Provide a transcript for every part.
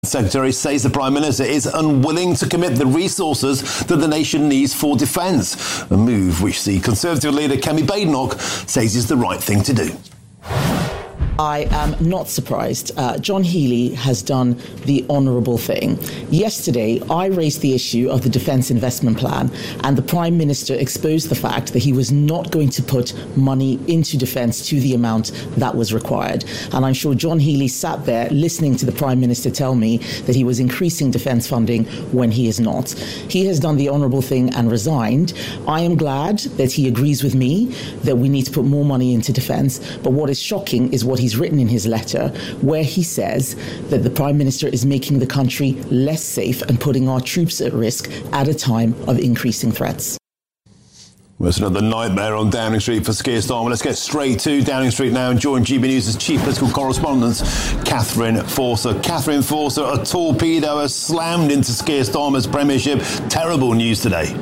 Secretary says the Prime Minister is unwilling to commit the resources that the nation needs for defence, a move which the Conservative leader Kemi Badenoch says is the right thing to do. I am not surprised. John Healey has done the honourable thing. Yesterday, I raised the issue of the Defence Investment Plan, and the Prime Minister exposed the fact that he was not going to put money into defence to the amount that was required. And I'm sure John Healey sat there listening to the Prime Minister tell me that he was increasing defence funding when he is not. He has done the honourable thing and resigned. I am glad that he agrees with me that we need to put more money into defence, but what is shocking is what he's written in his letter, where he says that the Prime Minister is making the country less safe and putting our troops at risk at a time of increasing threats. Well, it's another nightmare on Downing Street for Keir Starmer. Let's get straight to Downing Street now and join GB News' chief political correspondent, Catherine Forster. Catherine Forster, a torpedo has slammed into Keir Starmer's premiership. Terrible news today.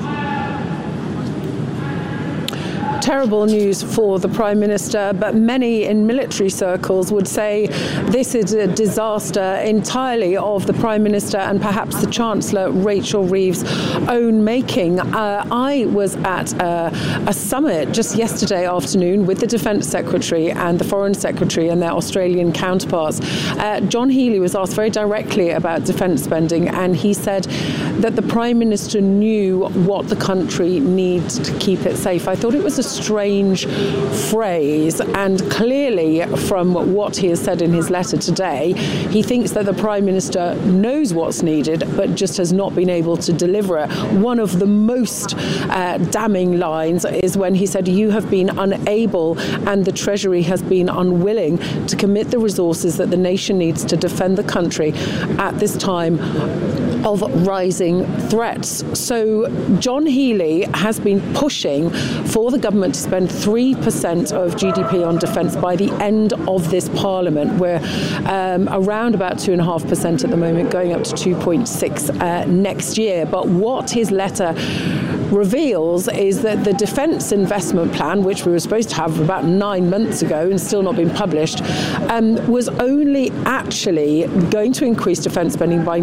Terrible news for the Prime Minister, but many in military circles would say this is a disaster entirely of the Prime Minister and perhaps the Chancellor, Rachel Reeves' own making. I was at a summit just yesterday afternoon with the Defence Secretary and the Foreign Secretary and their Australian counterparts. John Healey was asked very directly about defence spending, and he said that the Prime Minister knew what the country needs to keep it safe. I thought it was a strange phrase, and clearly from what he has said in his letter today, he thinks that the Prime Minister knows what's needed but just has not been able to deliver it. One of the most damning lines is when he said, "You have been unable and the Treasury has been unwilling to commit the resources that the nation needs to defend the country at this time of rising threats." So John Healey has been pushing for the government to spend 3% of GDP on defence by the end of this Parliament. We're around about 2.5% at the moment, going up to 2.6 next year. But what his letter reveals is that the Defence Investment Plan, which we were supposed to have about 9 months ago and still not been published, was only actually going to increase defence spending by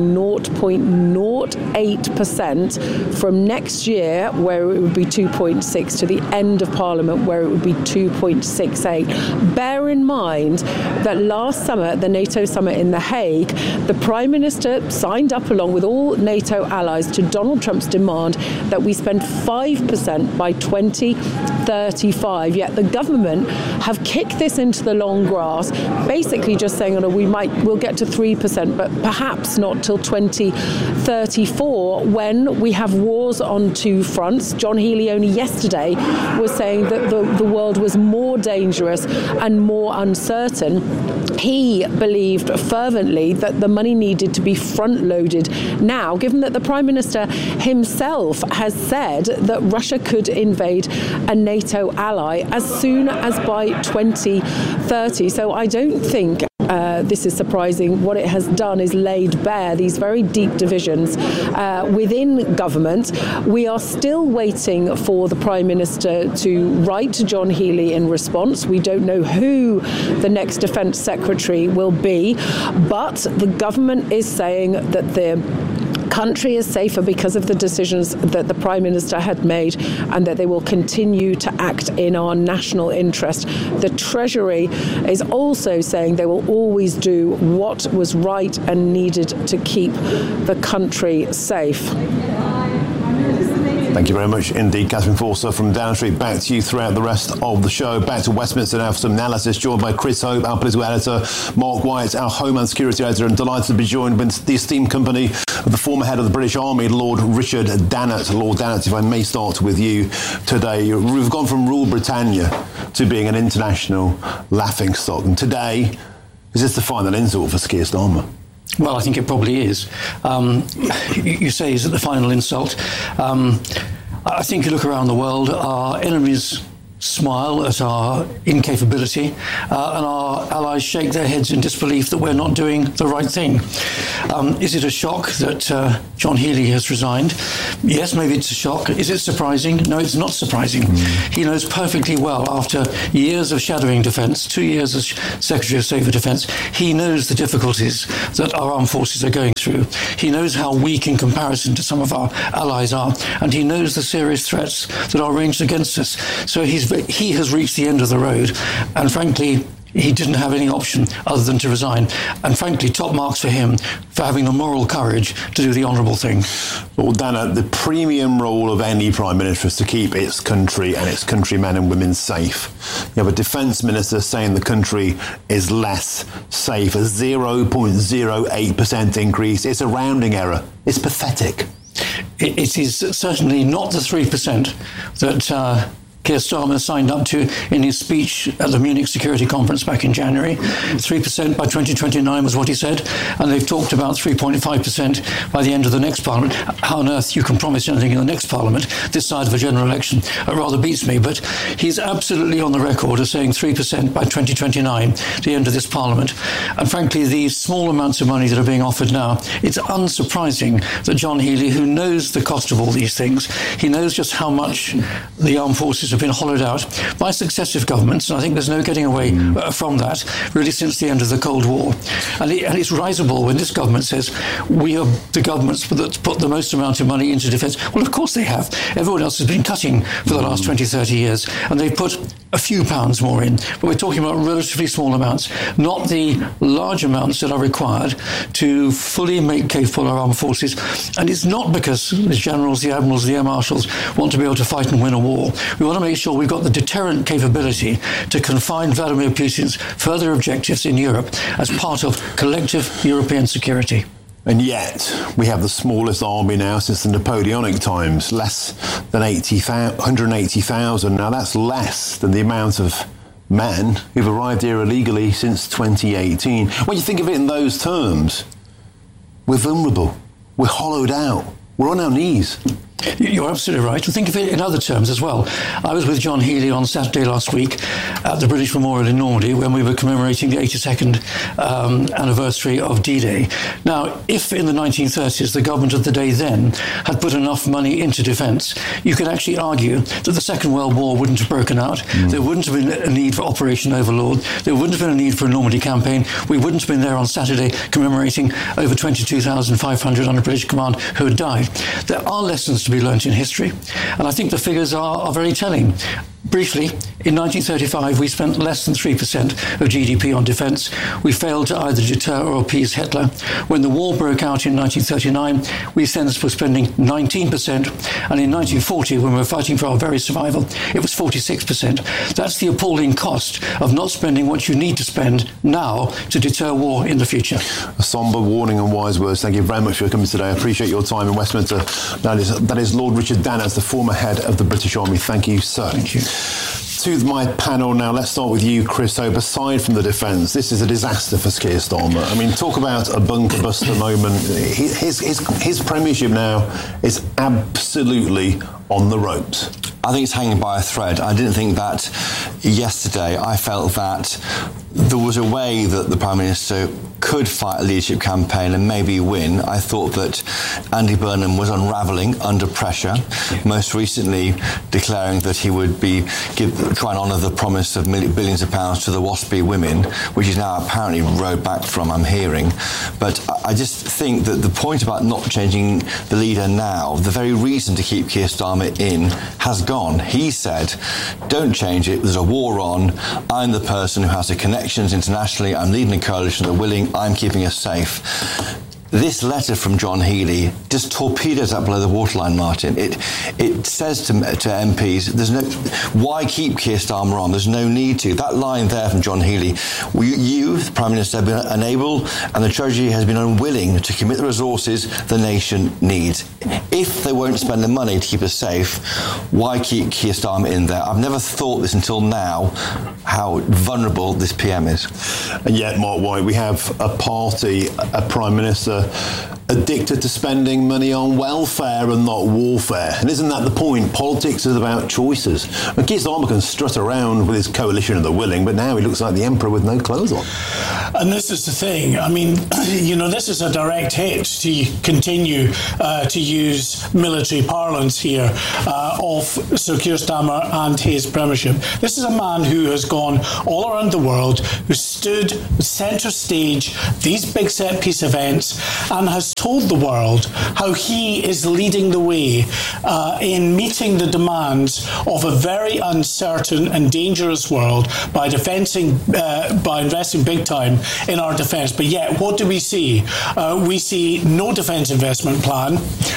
0.08% from next year, where it would be 2.6, to the end of Parliament, where it would be 2.68. Bear in mind that last summer at the NATO summit in The Hague, the Prime Minister signed up along with all NATO allies to Donald Trump's demand that we spend 5% by 2035. Yet the government have kicked this into the long grass, basically just saying, "Oh, we'll get to 3%, but perhaps not till 2034, when we have wars on two fronts." John Healey only yesterday was saying that the world was more dangerous and more uncertain. He believed fervently that the money needed to be front-loaded now, given that the Prime Minister himself has said that Russia could invade a NATO ally as soon as by 2030. So I don't think this is surprising. What it has done is laid bare these very deep divisions within government. We are still waiting for the Prime Minister to write to John Healey in response. We don't know who the next Defence Secretary will be, but the government is saying that the country is safer because of the decisions that the Prime Minister had made, and that they will continue to act in our national interest. The Treasury is also saying they will always do what was right and needed to keep the country safe. Thank you very much indeed, Catherine Forster from Downing Street. Back to you throughout the rest of the show. Back to Westminster now for some analysis, joined by Chris Hope, our political editor, Mark White, our Homeland Security editor, and delighted to be joined by the esteemed company of the former head of the British Army, Lord Richard Dannett. Lord Dannett, if I may start with you today. We've gone from Rule Britannia to being an international laughingstock, and today, is this the final insult for Keir Starmer? Well, I think it probably is. You say, is it the final insult? I think you look around the world, our enemies smile at our incapability, and our allies shake their heads in disbelief that we're not doing the right thing. Is it a shock that John Healey has resigned? Yes, maybe it's a shock. Is it surprising? No, it's not surprising. He knows perfectly well, after years of shadowing defence, 2 years as Secretary of State for Defence, he knows the difficulties that our armed forces are going through. He knows how weak in comparison to some of our allies are, and he knows the serious threats that are ranged against us. So he has reached the end of the road, and frankly, he didn't have any option other than to resign. And frankly, top marks for him for having the moral courage to do the honourable thing. Well, Dana, the premium role of any Prime Minister is to keep its country and its countrymen and women safe. You have a Defence Minister saying the country is less safe, a 0.08% increase. It's a rounding error. It's pathetic. It is certainly not the 3% that Keir Starmer signed up to in his speech at the Munich Security Conference back in January. 3% by 2029 was what he said, and they've talked about 3.5% by the end of the next Parliament. How on earth you can promise anything in the next Parliament, this side of a general election, rather beats me, but he's absolutely on the record as saying 3% by 2029, the end of this Parliament. And frankly, these small amounts of money that are being offered now, it's unsurprising that John Healey, who knows the cost of all these things, he knows just how much the armed forces have been hollowed out by successive governments, and I think there's no getting away from that, really, since the end of the Cold War. And it's risible when this government says, we are the governments that put the most amount of money into defence. Well, of course they have. Everyone else has been cutting for the last 20, 30 years, and they've put a few pounds more in. But we're talking about relatively small amounts, not the large amounts that are required to fully make capable our armed forces. And it's not because the generals, the admirals, the air marshals want to be able to fight and win a war. We want to make sure we've got the deterrent capability to confine Vladimir Putin's further objectives in Europe as part of collective European security. And yet, we have the smallest army now since the Napoleonic times, less than 180,000. Now, that's less than the amount of men who've arrived here illegally since 2018. When you think of it in those terms, we're vulnerable, we're hollowed out, we're on our knees. You're absolutely right. Think of it in other terms as well. I was with John Healey on Saturday last week at the British Memorial in Normandy when we were commemorating the 82nd anniversary of D-Day. Now, if in the 1930s the government of the day then had put enough money into defence, you could actually argue that the Second World War wouldn't have broken out. There wouldn't have been a need for Operation Overlord. There wouldn't have been a need for a Normandy campaign. We wouldn't have been there on Saturday commemorating over 22,500 under British command who had died. There are lessons to be learnt in history, and I think the figures are very telling. Briefly, in 1935, we spent less than 3% of GDP on defence. We failed to either deter or appease Hitler. When the war broke out in 1939, we then were spending 19%, and in 1940, when we were fighting for our very survival, it was 46%. That's the appalling cost of not spending what you need to spend now to deter war in the future. A sombre warning and wise words. Thank you very much for coming today. I appreciate your time in Westminster. That is Lord Richard Danners, the former head of the British Army. Thank you, sir. Thank you. To my panel now, let's start with you, Chris Hope. Aside from the defence, this is a disaster for Keir Starmer. I mean, talk about a bunker buster moment. His premiership now is absolutely on the ropes. I think it's hanging by a thread. I didn't think that yesterday. I felt that there was a way that the Prime Minister could fight a leadership campaign and maybe win. I thought that Andy Burnham was unravelling under pressure, most recently declaring that he would try and honour the promise of billions of pounds to the WASPy women, which is now apparently rowed back from, I'm hearing. But I just think that the point about not changing the leader now, the very reason to keep Keir Starmer in, has gone. He said, don't change it, there's a war on, I'm the person who has the connections internationally, I'm leading a coalition, they're willing, I'm keeping us safe. This letter from John Healey just torpedoes that below the waterline, Martin. It says to MPs, why keep Keir Starmer on? There's no need to. That line there from John Healey, you, the Prime Minister, have been unable and the Treasury has been unwilling to commit the resources the nation needs. If they won't spend the money to keep us safe, why keep Keir Starmer in there? I've never thought this until now, how vulnerable this PM is. And yet, Mark White, we have a party, a Prime Minister addicted to spending money on welfare and not warfare. And isn't that the point? Politics is about choices. And Keir Starmer can strut around with his coalition of the willing, but now he looks like the emperor with no clothes on. And this is the thing. I mean, this is a direct hit to continue to use military parlance here of Sir Keir Starmer and his premiership. This is a man who has gone all around the world, who stood centre stage these big set piece events and has told the world how he is leading the way in meeting the demands of a very uncertain and dangerous world by investing big time in our defence. But yet, what do we see? We see no defence investment plan.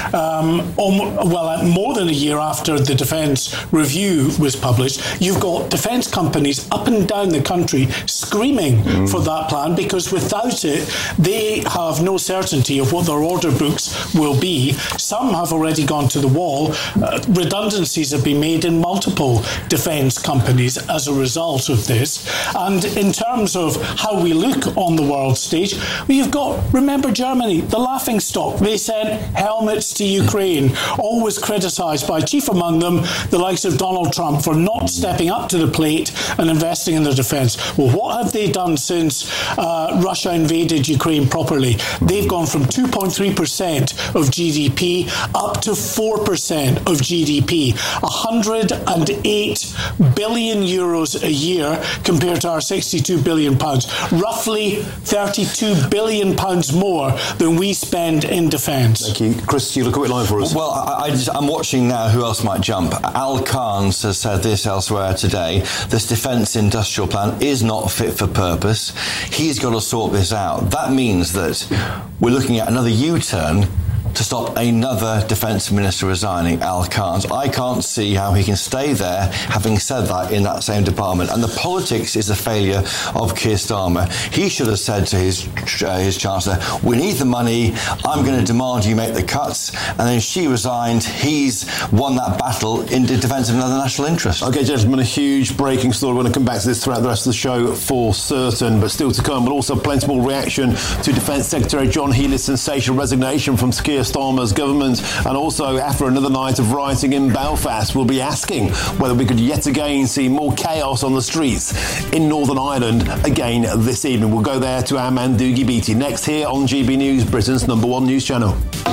More than a year after the Defence Review was published, you've got defence companies up and down the country screaming for that plan, because without it, they have no certainty of what their order books will be. Some have already gone to the wall. Redundancies have been made in multiple defence companies as a result of this. And in terms of how we look on the world stage, remember Germany, the laughingstock. They sent helmets to Ukraine, always criticised by, chief among them, the likes of Donald Trump for not stepping up to the plate and investing in their defence. Well, what have they done since Russia invaded Ukraine properly? They've gone from 2.3% of GDP up to 4% of GDP. 108 billion euros a year compared to our 62 billion pounds. Roughly 32 billion pounds more than we spend in defence. Thank you. Chris, you look a bit line for us. Well, I'm watching now who else might jump. Al Carnes has said this elsewhere today. This defence industrial plan is not fit for purpose. He's got to sort this out. That means that we're looking at another U-turn to stop another defence minister resigning, Al Carnes. I can't see how he can stay there, having said that, in that same department. And the politics is a failure of Keir Starmer. He should have said to his Chancellor, we need the money, I'm going to demand you make the cuts. And then she resigned. He's won that battle in defence of another national interest. OK, gentlemen, a huge breaking story. We're going to come back to this throughout the rest of the show for certain, but still to come. But also plenty more reaction to Defence Secretary John Healey's sensational resignation from Keir Starmer's government, and also after another night of rioting in Belfast, we'll be asking whether we could yet again see more chaos on the streets in Northern Ireland again this evening. We'll go there to our man Doogie Beattie next here on GB News, Britain's #1 news channel.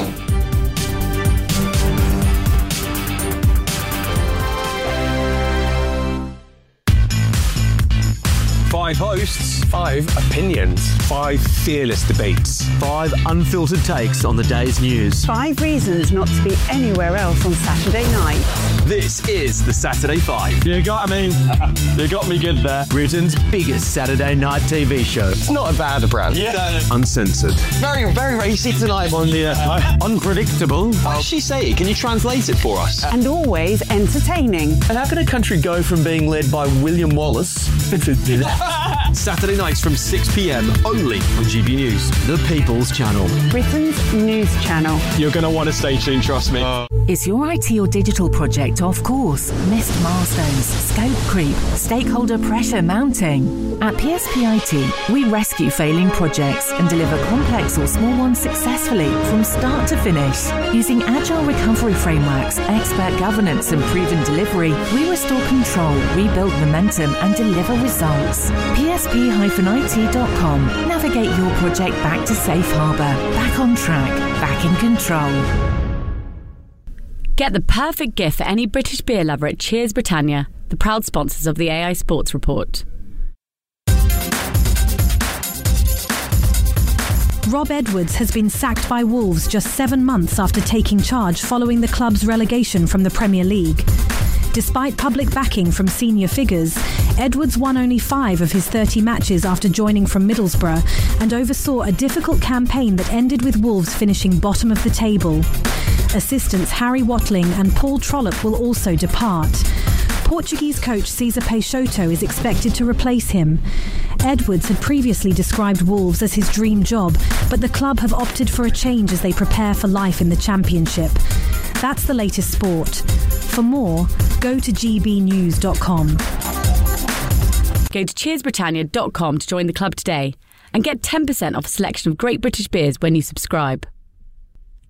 5 hosts, 5 opinions, 5 fearless debates, 5 unfiltered takes on the day's news, 5 reasons not to be anywhere else on Saturday night. This is the Saturday 5. You got me. You got me good there. Britain's biggest Saturday night TV show. It's not a bad brand. Yeah. Uncensored. Very, very racy tonight on the unpredictable. What did she say? Can you translate it for us? And always entertaining. And how can a country go from being led by William Wallace Saturday nights from 6 p.m. only on GB News, the People's Channel. Britain's news channel. You're going to want to stay tuned, trust me. Is your IT or digital project off course? Missed milestones, scope creep, stakeholder pressure mounting? At PSP IT, we rescue failing projects and deliver complex or small ones successfully from start to finish. Using agile recovery frameworks, expert governance and proven delivery, we restore control, rebuild momentum and deliver results. PSP-IT.com. Navigate your project back to safe harbour, back on track, back in control. Get the perfect gift for any British beer lover at Cheers Britannia, the proud sponsors of the AI Sports Report. Rob Edwards has been sacked by Wolves just 7 months after taking charge following the club's relegation from the Premier League. Despite public backing from senior figures, Edwards won only 5 of his 30 matches after joining from Middlesbrough and oversaw a difficult campaign that ended with Wolves finishing bottom of the table. Assistants Harry Watling and Paul Trollope will also depart. Portuguese coach César Peixoto is expected to replace him. Edwards had previously described Wolves as his dream job, but the club have opted for a change as they prepare for life in the Championship. That's the latest sport. For more, go to gbnews.com. Go to cheersbritannia.com to join the club today and get 10% off a selection of great British beers when you subscribe.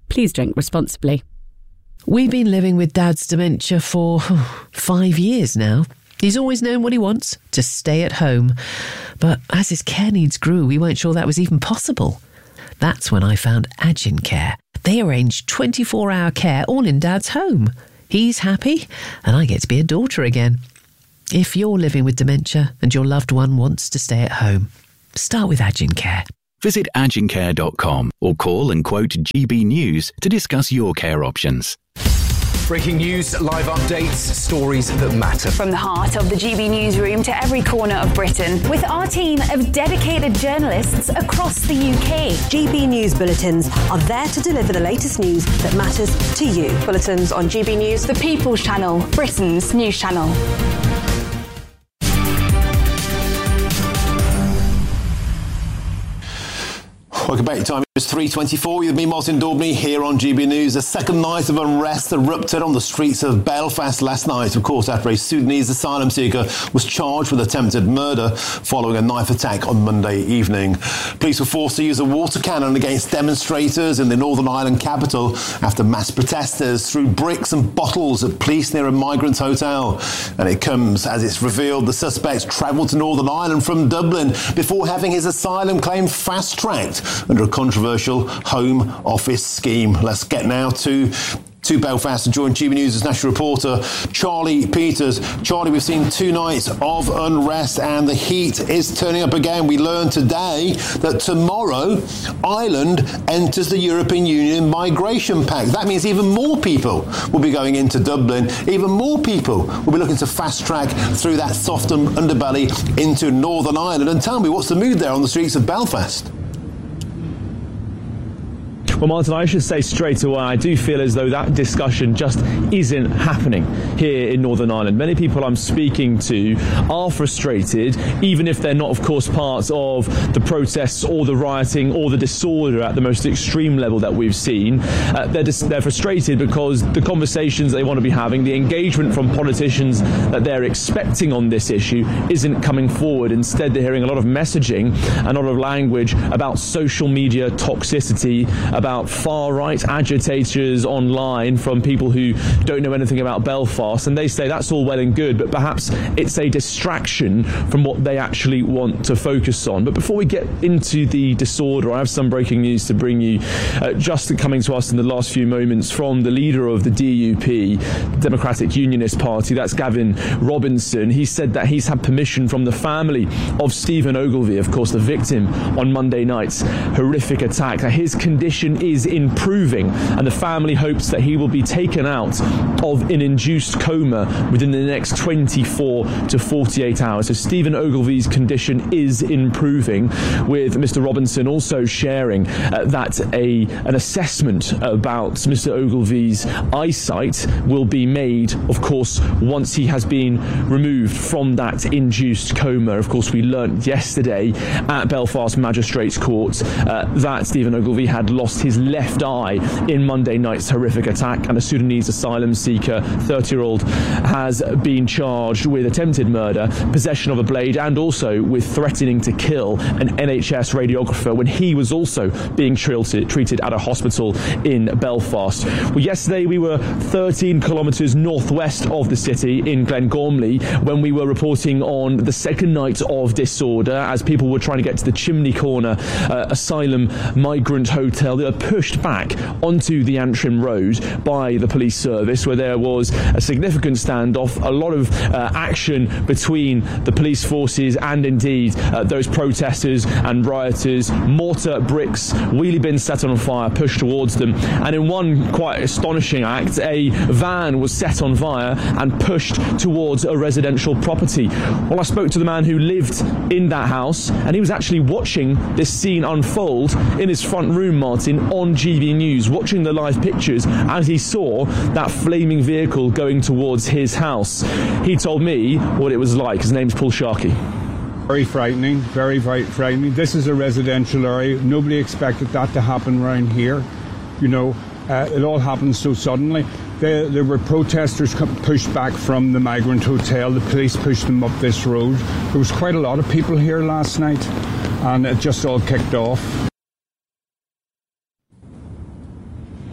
Please drink responsibly. We've been living with Dad's dementia for 5 years now. He's always known what he wants, to stay at home. But as his care needs grew, we weren't sure that was even possible. That's when I found Agincare. They arrange 24-hour care all in Dad's home. He's happy, and I get to be a daughter again. If you're living with dementia and your loved one wants to stay at home, start with Agincare. Visit agincare.com or call and quote GB News to discuss your care options. Breaking news, live updates, stories that matter. From the heart of the GB newsroom to every corner of Britain, with our team of dedicated journalists across the UK. GB News Bulletins are there to deliver the latest news that matters to you. Bulletins on GB News, the People's Channel, Britain's news channel. Welcome back. Time is 3:24. With me, Martin Daubney, here on GB News. A second night of unrest erupted on the streets of Belfast last night, of course, after a Sudanese asylum seeker was charged with attempted murder following a knife attack on Monday evening. Police were forced to use a water cannon against demonstrators in the Northern Ireland capital after mass protesters threw bricks and bottles at police near a migrant hotel. And it comes as it's revealed the suspect travelled to Northern Ireland from Dublin before having his asylum claim fast-tracked under a controversial Home Office scheme. Let's get now to Belfast to join GB News' national reporter Charlie Peters. Charlie, we've seen 2 nights of unrest and the heat is turning up again. We learned today that tomorrow Ireland enters the European Union Migration Pact. That means even more people will be going into Dublin. Even more people will be looking to fast track through that soft underbelly into Northern Ireland. And tell me, what's the mood there on the streets of Belfast? Well, Martin, I should say straight away, I do feel as though that discussion just isn't happening here in Northern Ireland. Many people I'm speaking to are frustrated, even if they're not, of course, part of the protests or the rioting or the disorder at the most extreme level that we've seen. They're frustrated because the conversations they want to be having, the engagement from politicians that they're expecting on this issue isn't coming forward. Instead, they're hearing a lot of messaging and a lot of language about social media toxicity, about far-right agitators online from people who don't know anything about Belfast, and they say that's all well and good, but perhaps it's a distraction from what they actually want to focus on. But before we get into the disorder, I have some breaking news to bring you, just coming to us in the last few moments from the leader of the DUP, Democratic Unionist Party, that's Gavin Robinson. He said that he's had permission from the family of Stephen Ogilvie, of course the victim on Monday night's horrific attack. His condition is improving and the family hopes that he will be taken out of an induced coma within the next 24 to 48 hours. So Stephen Ogilvie's condition is improving, with Mr. Robinson also sharing that an assessment about Mr. Ogilvie's eyesight will be made, of course, once he has been removed from that induced coma. Of course, we learnt yesterday at Belfast Magistrates Court that Stephen Ogilvie had lost his left eye in Monday night's horrific attack, and a Sudanese asylum seeker, 30-year-old, has been charged with attempted murder, possession of a blade, and also with threatening to kill an NHS radiographer when he was also being treated at a hospital in Belfast. Well, yesterday we were 13 kilometres northwest of the city in Glengormley when we were reporting on the second night of disorder as people were trying to get to the Chimney Corner asylum migrant hotel. They were pushed back onto the Antrim Road by the police service, where there was a significant standoff, a lot of action between the police forces and indeed those protesters and rioters. Mortar, bricks, wheelie bins set on fire, pushed towards them, and in one quite astonishing act, a van was set on fire and pushed towards a residential property. Well, I spoke to the man who lived in that house, and he was actually watching this scene unfold in his front room, Martin, on GB News, watching the live pictures as he saw that flaming vehicle going towards his house. He told me what it was like. His name's Paul Sharkey. Very frightening, very, very frightening. This is a residential area. Nobody expected that to happen around here. You know, it all happened so suddenly. There were protesters pushed back from the migrant hotel. The police pushed them up this road. There was quite a lot of people here last night, and it just all kicked off.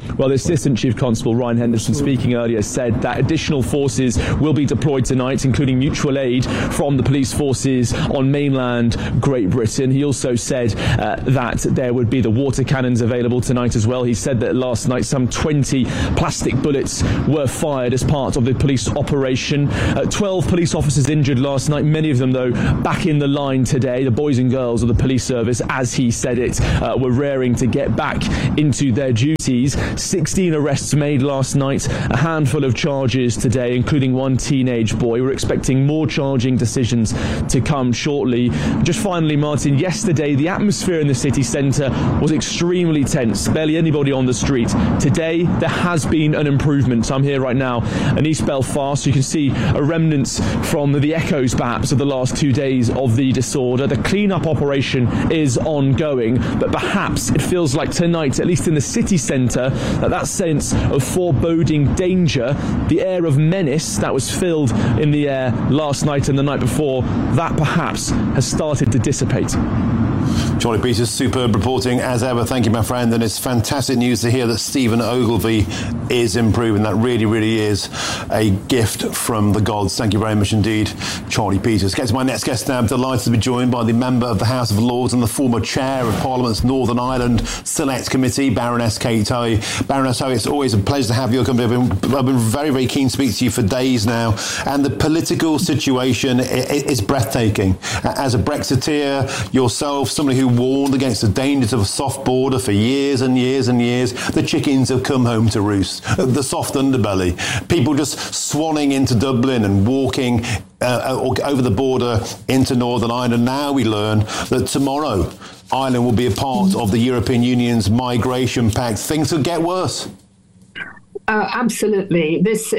Well, the Assistant Chief Constable Ryan Henderson, speaking earlier, said that additional forces will be deployed tonight, including mutual aid from the police forces on mainland Great Britain. He also said that there would be the water cannons available tonight as well. He said that last night some 20 plastic bullets were fired as part of the police operation. 12 police officers injured last night, many of them, though, back in the line today. The boys and girls of the police service, as he said it, were raring to get back into their duties. 16 arrests made last night, a handful of charges today, including one teenage boy. We're expecting more charging decisions to come shortly. Just finally, Martin, yesterday the atmosphere in the city centre was extremely tense. Barely anybody on the street. Today there has been an improvement. I'm here right now in East Belfast. You can see a remnant from the echoes, perhaps, of the last 2 days of the disorder. The clean-up operation is ongoing, but perhaps it feels like tonight, at least in the city centre, that sense of foreboding danger, the air of menace that was filled in the air last night and the night before, that perhaps has started to dissipate. Charlie Peters, superb reporting as ever. Thank you, my friend. And it's fantastic news to hear that Stephen Ogilvie is improving. That really, really is a gift from the gods. Thank you very much indeed, Charlie Peters. Get to my next guest now. I'm delighted to be joined by the member of the House of Lords and the former chair of Parliament's Northern Ireland Select Committee, Baroness Kate Hoey. Baroness Hoey, it's always a pleasure to have you. I've been very, very keen to speak to you for days now. And the political situation is breathtaking. As a Brexiteer yourself, somebody who warned against the dangers of a soft border for years and years and years, the chickens have come home to roost. The soft underbelly. People just swanning into Dublin and walking over the border into Northern Ireland. Now we learn that tomorrow Ireland will be a part of the European Union's migration pact. Things could get worse. Absolutely. This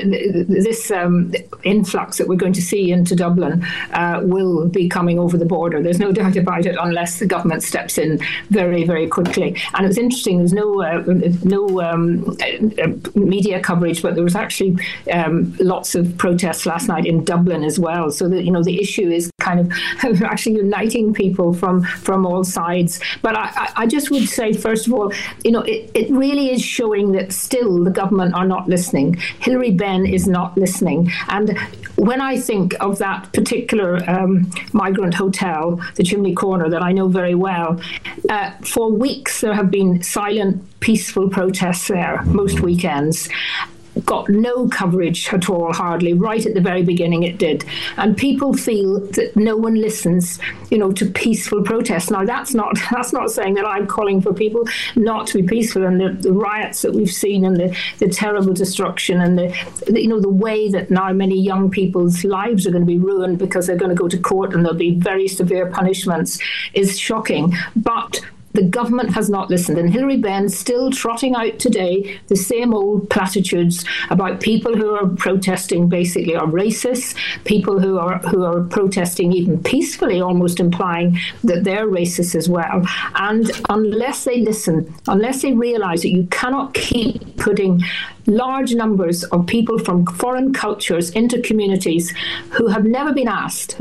influx that we're going to see into Dublin will be coming over the border. There's no doubt about it, unless the government steps in very, very quickly. And it was interesting. There's no media coverage, but there was actually lots of protests last night in Dublin as well. So that, the issue is kind of actually uniting people from all sides. But I just would say, first of all, it really is showing that still the government are not listening. Hilary Benn is not listening. And when I think of that particular migrant hotel, the Chimney Corner, that I know very well, for weeks there have been silent, peaceful protests there, most weekends. Got no coverage at all, hardly. Right at the very beginning it did. And people feel that no one listens, to peaceful protests. Now that's not saying that I'm calling for people not to be peaceful, and the riots that we've seen and the terrible destruction and the way that now many young people's lives are going to be ruined because they're going to go to court and there'll be very severe punishments is shocking. But the government has not listened, and Hilary Benn still trotting out today the same old platitudes about people who are protesting basically are racist, people who are protesting even peacefully, almost implying that they're racist as well. And unless they listen, unless they realise that you cannot keep putting large numbers of people from foreign cultures into communities who've never been asked,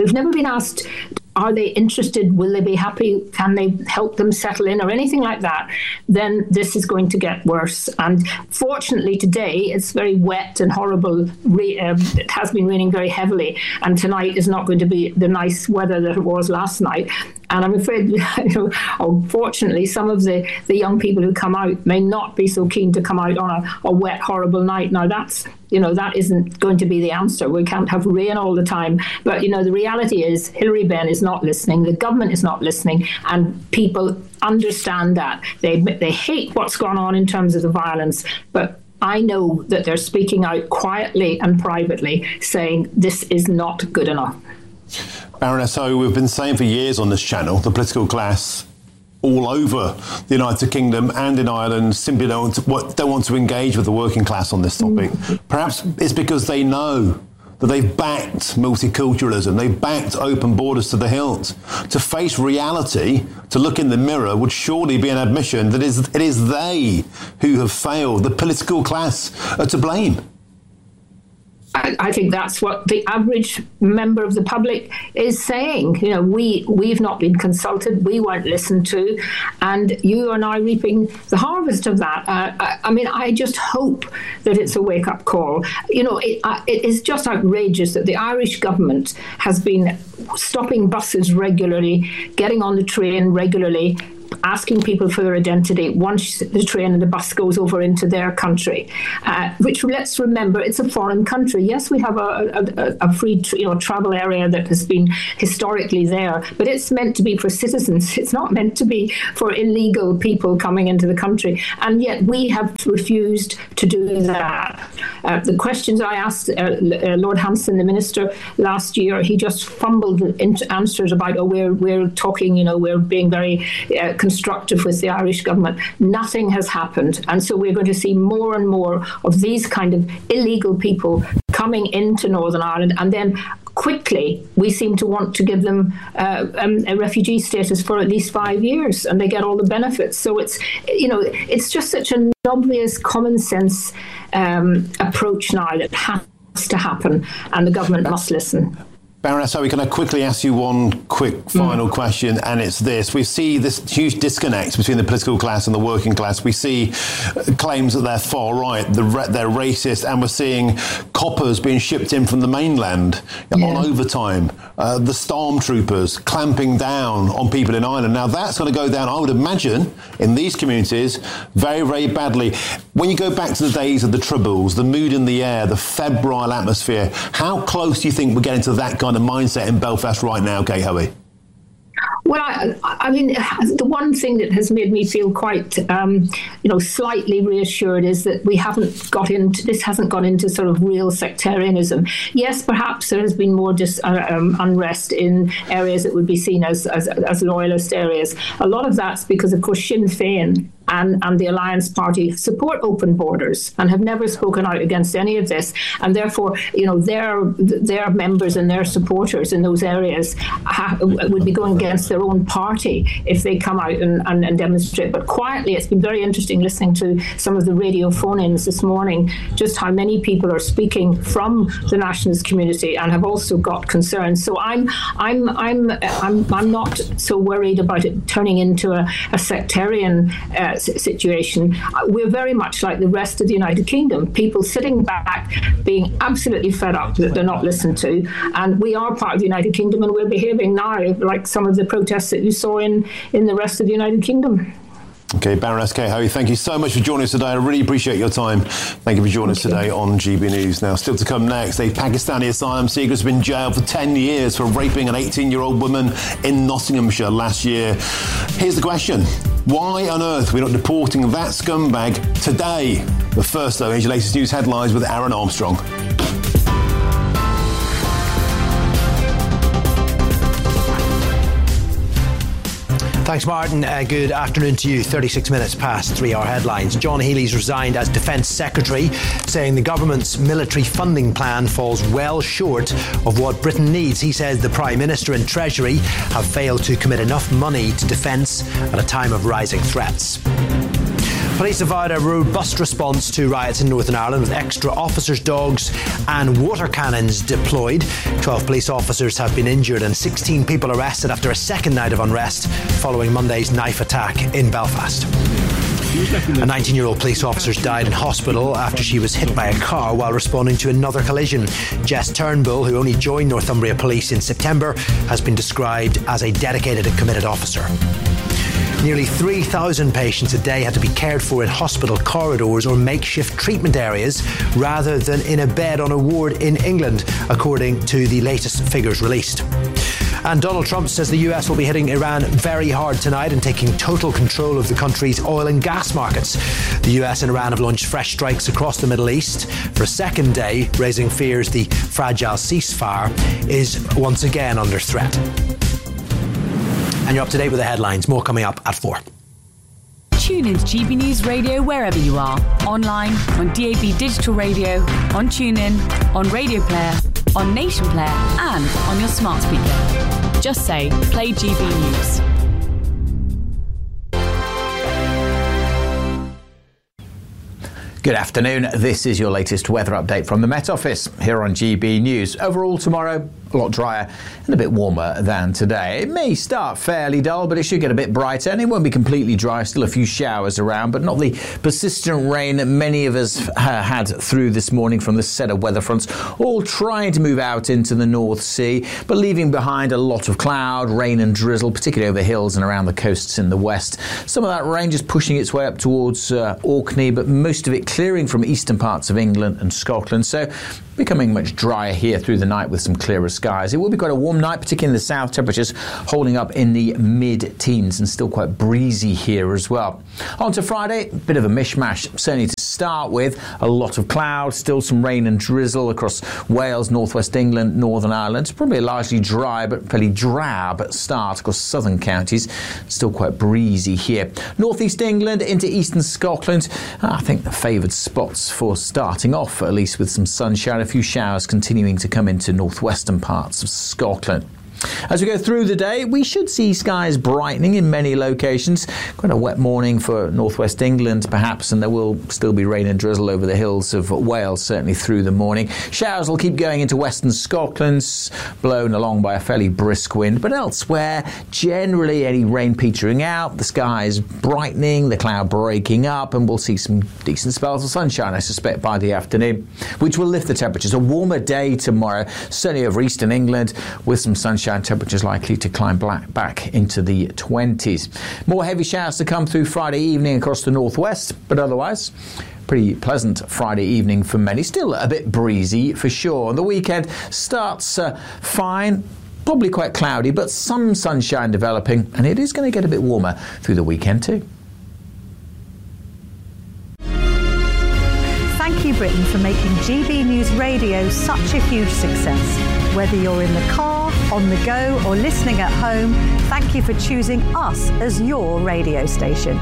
are they interested? Will they be happy? Can they help them settle in or anything like that? Then this is going to get worse. And fortunately today it's very wet and horrible. It has been raining very heavily, and tonight is not going to be the nice weather that it was last night. And I'm afraid, unfortunately, some of the young people who come out may not be so keen to come out on a wet, horrible night. Now that isn't going to be the answer. We can't have rain all the time. But, the reality is Hilary Benn is not listening. The government is not listening. And people understand that. They hate what's gone on in terms of the violence. But I know that they're speaking out quietly and privately, saying this is not good enough. Baroness Hoey, we've been saying for years on this channel, the political class all over the United Kingdom and in Ireland simply don't want to engage with the working class on this topic. Perhaps it's because they know that they've backed multiculturalism, they've backed open borders to the hilt. To face reality, to look in the mirror, would surely be an admission that it is they who have failed. The political class are to blame. I think that's what the average member of the public is saying. You know, we've not been consulted, we weren't listened to, and you are now reaping the harvest of that. I mean, I just hope that it's a wake-up call. You know, it is just outrageous that the Irish government has been stopping buses regularly, getting on the train regularly, asking people for their identity once the train and the bus goes over into their country, which, let's remember, it's a foreign country. Yes, we have a free travel area that has been historically there, but it's meant to be for citizens. It's not meant to be for illegal people coming into the country, and yet we have refused to do that. The questions I asked Lord Hampson, the minister, last year, he just fumbled into answers about, we're talking, we're being very constructive with the Irish government. Nothing has happened. And so we're going to see more and more of these kind of illegal people coming into Northern Ireland, and then quickly we seem to want to give them a refugee status for at least 5 years, and they get all the benefits. So it's just such an obvious common sense approach now that has to happen, and the government must listen. Baroness Hoey, can I quickly ask you one quick final question, and it's this. We see this huge disconnect between the political class and the working class. We see claims that they're far right, they're racist, and we're seeing coppers being shipped in from the mainland on overtime, the stormtroopers clamping down on people in Ireland. Now, that's going to go down, I would imagine, in these communities very, very badly. When you go back to the days of the Troubles, the mood in the air, the febrile atmosphere, how close do you think we're getting to that kind of mindset in Belfast right now, Kate Hoey? Well, I mean, the one thing that has made me feel quite, slightly reassured is that we haven't got into, this hasn't gone into sort of real sectarianism. Yes, perhaps there has been more unrest in areas that would be seen as loyalist areas. A lot of that's because, of course, Sinn Féin and the Alliance Party support open borders and have never spoken out against any of this. And therefore, their members and their supporters in those areas would be going against their own party if they come out and demonstrate. But quietly, it's been very interesting listening to some of the radio phone-ins this morning, just how many people are speaking from the nationalist community and have also got concerns. So I'm not so worried about it turning into a sectarian situation. We're very much like the rest of the United Kingdom, people sitting back being absolutely fed up that they're not listened to, and we are part of the United Kingdom, and we're behaving now like some of the protests that you saw in the rest of the United Kingdom. Okay, Baroness Kate Hoey, thank you so much for joining us today. I really appreciate your time. Thank you for joining us today on GB News. Now, still to come next, a Pakistani asylum seeker has been jailed for 10 years for raping an 18-year-old woman in Nottinghamshire last year. Here's the question. Why on earth are we not deporting that scumbag today? But first, though, here's your latest news headlines with Aaron Armstrong. Thanks, Martin. Good afternoon to you. 36 minutes past 3 hour headlines. John Healey's resigned as Defence Secretary, saying the government's military funding plan falls well short of what Britain needs. He says the Prime Minister and Treasury have failed to commit enough money to defence at a time of rising threats. Police have vowed a robust response to riots in Northern Ireland with extra officers' dogs and water cannons deployed. 12 police officers have been injured and 16 people arrested after a second night of unrest following Monday's knife attack in Belfast. A 19-year-old police officer died in hospital after she was hit by a car while responding to another collision. Jess Turnbull, who only joined Northumbria Police in September, has been described as a dedicated and committed officer. Nearly 3,000 patients a day had to be cared for in hospital corridors or makeshift treatment areas rather than in a bed on a ward in England, according to the latest figures released. And Donald Trump says the US will be hitting Iran very hard tonight and taking total control of the country's oil and gas markets. The US and Iran have launched fresh strikes across the Middle East for a second day, raising fears the fragile ceasefire is once again under threat. And you're up to date with the headlines. More coming up at 4. Tune into GB News Radio wherever you are. Online, on DAB Digital Radio, on TuneIn, on Radio Player, on Nation Player, and on your smart speaker. Just say, play GB News. Good afternoon. This is your latest weather update from the Met Office here on GB News. Overall tomorrow, a lot drier and a bit warmer than today. It may start fairly dull, but it should get a bit brighter, and it won't be completely dry. Still a few showers around, but not the persistent rain that many of us had through this morning from the set of weather fronts, all trying to move out into the North Sea, but leaving behind a lot of cloud, rain and drizzle, particularly over hills and around the coasts in the west. Some of that rain just pushing its way up towards Orkney, but most of it clearing from eastern parts of England and Scotland. So becoming much drier here through the night with some clearer skies. It will be quite a warm night, particularly in the south, temperatures holding up in the mid-teens and still quite breezy here as well. On to Friday, a bit of a mishmash, certainly to start with. A lot of cloud, still some rain and drizzle across Wales, northwest England, Northern Ireland. It's probably a largely dry but fairly drab start across southern counties. Still quite breezy here. Northeast England into eastern Scotland. I think the favoured spots for starting off, at least with some sunshine. A few showers continuing to come into northwestern parts of Scotland. As we go through the day, we should see skies brightening in many locations. Quite a wet morning for northwest England, perhaps, and there will still be rain and drizzle over the hills of Wales, certainly through the morning. Showers will keep going into western Scotland, blown along by a fairly brisk wind, but elsewhere, generally any rain petering out, the skies brightening, the cloud breaking up, and we'll see some decent spells of sunshine, I suspect, by the afternoon, which will lift the temperatures. A warmer day tomorrow, certainly over eastern England, with some sunshine. Temperatures likely to climb back into the 20s. More heavy showers to come through Friday evening across the northwest, but otherwise pretty pleasant Friday evening for many. Still a bit breezy for sure. And the weekend starts fine. Probably quite cloudy, but some sunshine developing, and it is going to get a bit warmer through the weekend too. Thank you, Britain, for making GB News Radio such a huge success. Whether you're in the car, on the go, or listening at home, thank you for choosing us as your radio station.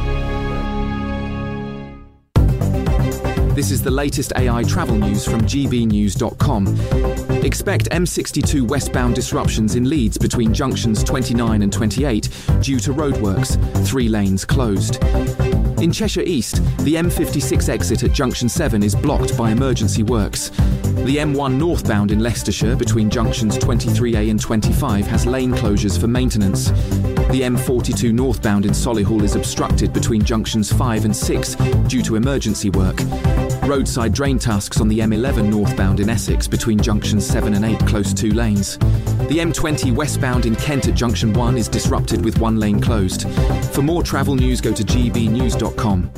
This is the latest AI travel news from gbnews.com. Expect M62 westbound disruptions in Leeds between junctions 29 and 28 due to roadworks, 3 lanes closed. In Cheshire East, the M56 exit at junction 7 is blocked by emergency works. The M1 northbound in Leicestershire between junctions 23A and 25 has lane closures for maintenance. The M42 northbound in Solihull is obstructed between junctions 5 and 6 due to emergency work. Roadside drain tasks on the M11 northbound in Essex between junctions 7 and 8 close 2 lanes. The M20 westbound in Kent at junction 1 is disrupted with 1 lane closed. For more travel news, go to gbnews.com.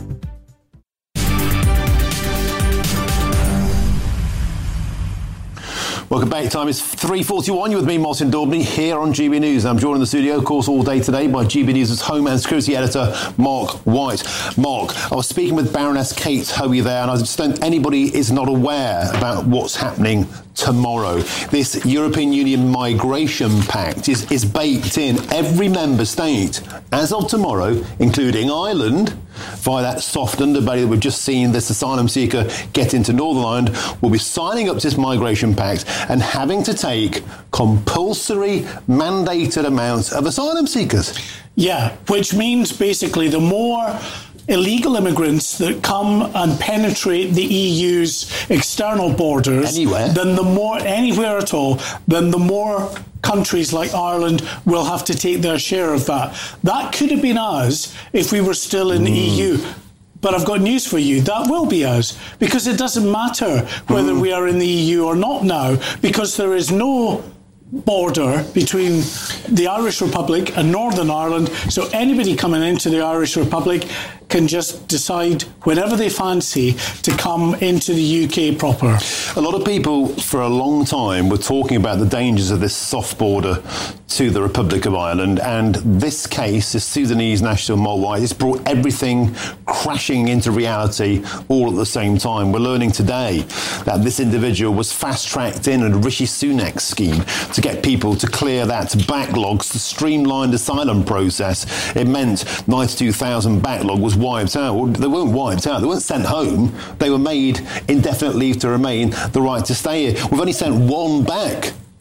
Welcome back. Time is 3:41. You're with me, Martin Daubney, here on GB News. I'm joined in the studio, of course, all day today by GB News' Home and Security Editor, Mark White. Mark, I was speaking with Baroness Kate Hoey there, and I just don't anybody is not aware about what's happening tomorrow. This European Union Migration Pact is baked in. Every member state, as of tomorrow, including Ireland, via that soft underbelly that we've just seen this asylum seeker get into Northern Ireland, will be signing up to this migration pact and having to take compulsory mandated amounts of asylum seekers. Yeah, which means basically the more illegal immigrants that come and penetrate the EU's external borders, then the more, anywhere at all, then the more countries like Ireland will have to take their share of that. That could have been us if we were still in the EU. But I've got news for you. That will be us, because it doesn't matter whether we are in the EU or not now, because there is no border between the Irish Republic and Northern Ireland. So anybody coming into the Irish Republic can just decide whenever they fancy to come into the UK proper. A lot of people for a long time were talking about the dangers of this soft border to the Republic of Ireland, and this case, this Sudanese national Mark White, has brought everything crashing into reality all at the same time. We're learning today that this individual was fast-tracked in a Rishi Sunak scheme to get people to clear that backlogs, the streamlined asylum process. It meant 92,000 backlog was wiped out. Well, they weren't wiped out. They weren't sent home. They were made indefinite leave to remain, the right to stay here. We've only sent one back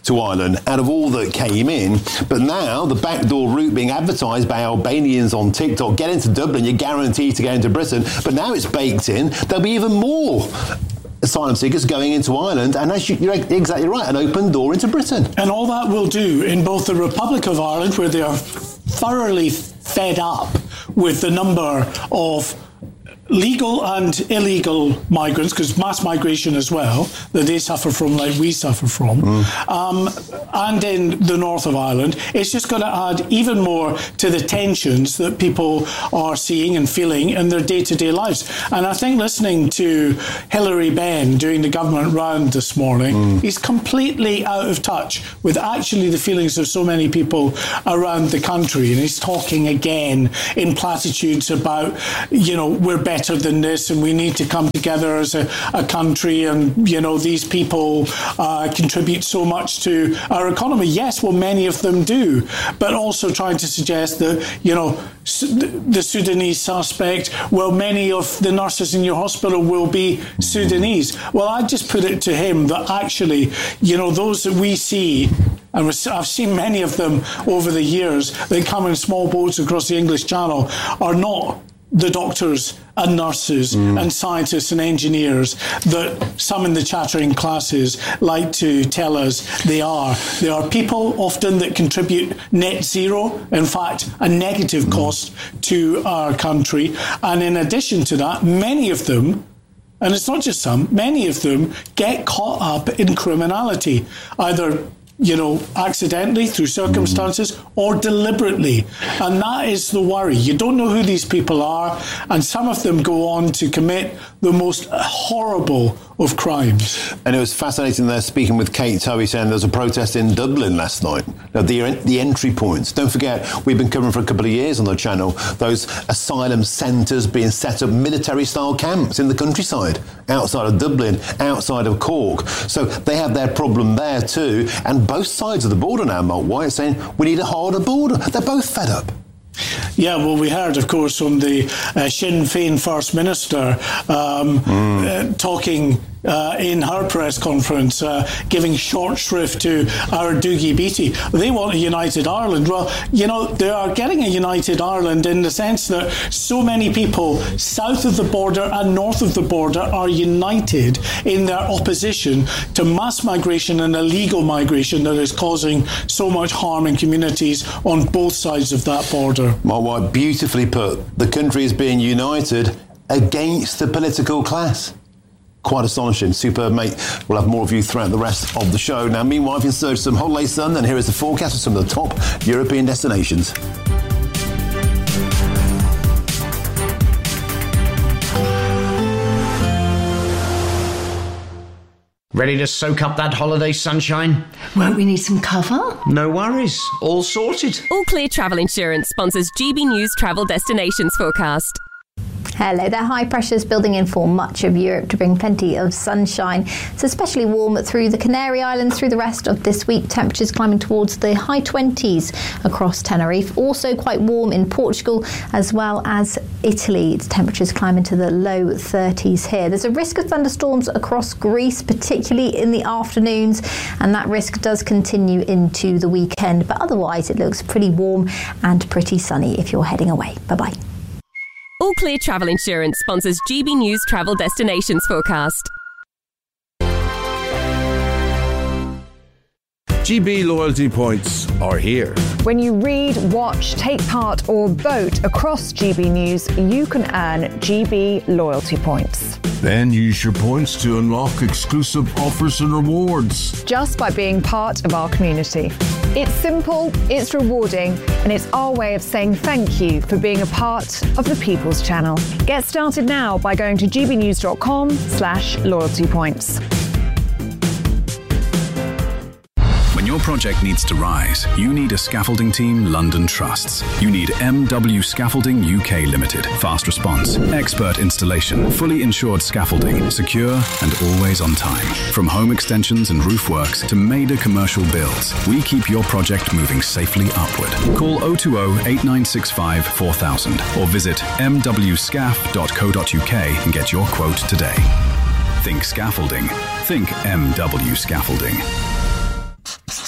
to Ireland out of all that came in. But now the backdoor route being advertised by Albanians on TikTok, get into Dublin, you're guaranteed to get into Britain. But now it's baked in. There'll be even more asylum seekers going into Ireland, and as you're exactly right, an open door into Britain. And all that will do in both the Republic of Ireland, where they are thoroughly fed up with the number of legal and illegal migrants, because mass migration as well, that they suffer from like we suffer from, and in the north of Ireland, it's just going to add even more to the tensions that people are seeing and feeling in their day-to-day lives. And I think listening to Hilary Benn doing the government round this morning, he's completely out of touch with actually the feelings of so many people around the country. And he's talking again in platitudes about, we're better than this and we need to come together as a country, and these people contribute so much to our economy. Yes, well, many of them do, but also trying to suggest that the Sudanese suspect, well, many of the nurses in your hospital will be Sudanese. Well, I just put it to him that actually, those that we see, and I've seen many of them over the years, they come in small boats across the English Channel, are not the doctors and nurses and scientists and engineers that some in the chattering classes like to tell us they are. They are people often that contribute net zero, in fact, a negative cost to our country. And in addition to that, many of them, and it's not just some, many of them get caught up in criminality, either accidentally through circumstances or deliberately. And that is the worry. You don't know who these people are, and some of them go on to commit the most horrible of crimes. And it was fascinating there speaking with Kate Towie, saying there was a protest in Dublin last night. Now, the entry points. Don't forget, we've been covering for a couple of years on the channel those asylum centres being set up, military-style camps in the countryside, outside of Dublin, outside of Cork. So they have their problem there too. And both sides of the border now, Mark White, saying we need a harder border. They're both fed up. Yeah, well, we heard, of course, from the Sinn Féin First Minister talking in her press conference, giving short shrift to our Dougie Beattie. They want a united Ireland. Well, they are getting a united Ireland in the sense that so many people south of the border and north of the border are united in their opposition to mass migration and illegal migration that is causing so much harm in communities on both sides of that border. My wife beautifully put, the country is being united against the political class. Quite astonishing. Superb, mate. We'll have more of you throughout the rest of the show. Now, meanwhile, if you search some holiday sun, and here is the forecast of some of the top European destinations. Ready to soak up that holiday sunshine? Won't we need some cover? No worries. All sorted. All Clear Travel Insurance sponsors GB News Travel Destinations Forecast. Hello there. High pressures building in for much of Europe to bring plenty of sunshine. It's especially warm through the Canary Islands through the rest of this week. Temperatures climbing towards the high 20s across Tenerife. Also quite warm in Portugal as well as Italy. Its temperatures climbing to the low 30s here. There's a risk of thunderstorms across Greece, particularly in the afternoons, and that risk does continue into the weekend. But otherwise, it looks pretty warm and pretty sunny if you're heading away. Bye-bye. All Clear Travel Insurance sponsors GB News Travel Destinations Forecast. GB loyalty points are here. When you read, watch, take part or vote across GB News, you can earn GB loyalty points. Then use your points to unlock exclusive offers and rewards. Just by being part of our community. It's simple, it's rewarding, and it's our way of saying thank you for being a part of the People's Channel. Get started now by going to gbnews.com/loyalty points. When your project needs to rise, you need a scaffolding team London trusts. You need MW Scaffolding UK Limited. Fast response, expert installation, fully insured scaffolding, secure and always on time. From home extensions and roof works to major commercial builds, we keep your project moving safely upward. Call 020 8965 4000 or visit mwscaf.co.uk and get your quote today. Think scaffolding. Think MW Scaffolding.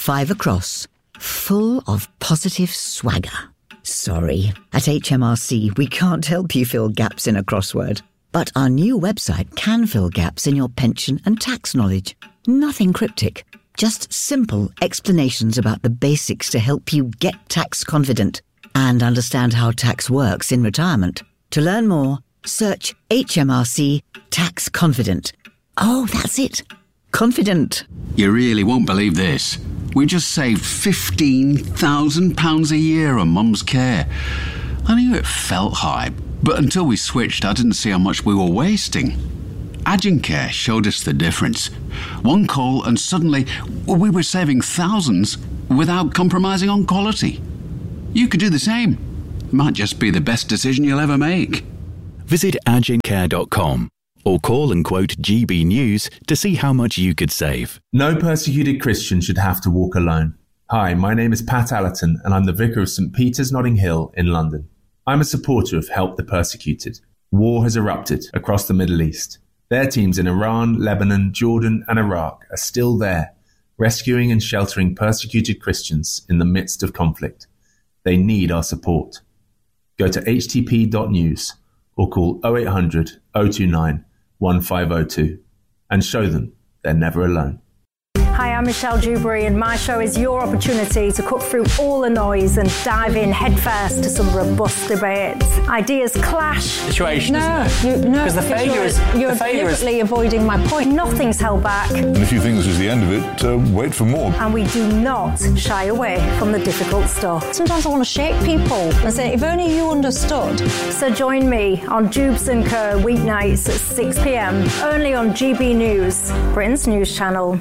5 across, full of positive swagger. Sorry, at HMRC we can't help you fill gaps in a crossword. But our new website can fill gaps in your pension and tax knowledge. Nothing cryptic, just simple explanations about the basics to help you get tax confident and understand how tax works in retirement. To learn more, search HMRC Tax Confident. Oh, that's it. Confident. You really won't believe this. We just saved £15,000 a year on Mum's care. I knew it felt high, but until we switched, I didn't see how much we were wasting. Agencare showed us the difference. One call and suddenly we were saving thousands without compromising on quality. You could do the same. It might just be the best decision you'll ever make. Visit agencare.com or call and quote GB News to see how much you could save. No persecuted Christian should have to walk alone. Hi, my name is Pat Allerton and I'm the Vicar of St Peter's Notting Hill in London. I'm a supporter of Help the Persecuted. War has erupted across the Middle East. Their teams in Iran, Lebanon, Jordan and Iraq are still there, rescuing and sheltering persecuted Christians in the midst of conflict. They need our support. Go to htp.news or call 0800 029 1502 and show them they're never alone. Hi, I'm Michelle Dewberry and my show is your opportunity to cut through all the noise and dive in headfirst to some robust debates. Ideas clash. Situation, no, isn't it? Because the failure is... You're deliberately avoiding my point. Nothing's held back. And if you think this is the end of it, wait for more. And we do not shy away from the difficult stuff. Sometimes I want to shake people and say, if only you understood. So join me on Dubes & Co. weeknights at 6 p.m. only on GB News, Britain's news channel.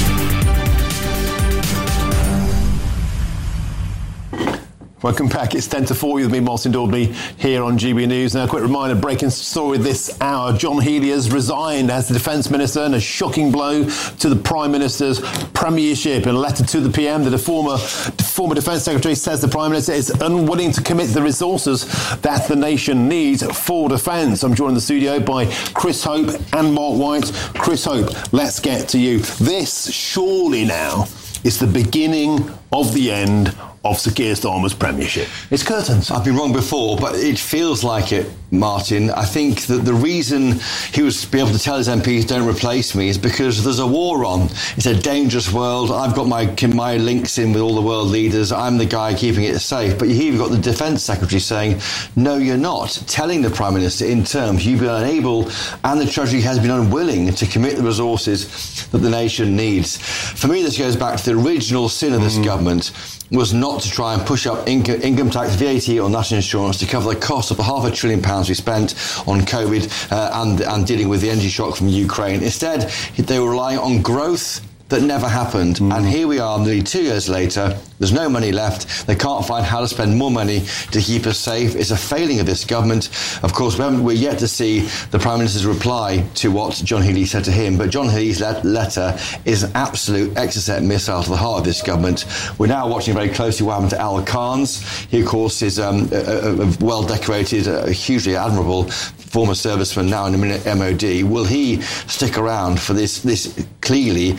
Welcome back. It's 10 to 4 with me, Martin Daubney, here on GB News. Now, a quick reminder, breaking story this hour. John Healey has resigned as the Defence Minister in a shocking blow to the Prime Minister's premiership. In a letter to the PM, the former Defence Secretary says the Prime Minister is unwilling to commit the resources that the nation needs for defence. I'm joined in the studio by Chris Hope and Mark White. Chris Hope, let's get to you. This, surely now, is the beginning of the end of Sir Keir Starmer's premiership. It's curtains. I've been wrong before, but it feels like it, Martin. I think that the reason he was be able to tell his MPs don't replace me is because there's a war on. It's a dangerous world. I've got my links in with all the world leaders. I'm the guy keeping it safe. But here you've got the Defence Secretary saying, no, you're not. Telling the Prime Minister in terms you've been unable and the Treasury has been unwilling to commit the resources that the nation needs. For me, this goes back to the original sin of this government was not to try and push up income tax, VAT or national insurance to cover the cost of the £500 billion we spent on COVID and dealing with the energy shock from Ukraine. Instead, they were relying on growth that never happened. And here we are nearly 2 years later. There's no money left. They can't find how to spend more money to keep us safe. It's a failing of this government. Of course, we're yet to see the Prime Minister's reply to what John Healey said to him. But John Healey's letter is an absolute Exocet missile to the heart of this government. We're now watching very closely what happened to Al Khan's. He, of course, is a well-decorated, hugely admirable former serviceman, now in the MOD. Will he stick around for this clearly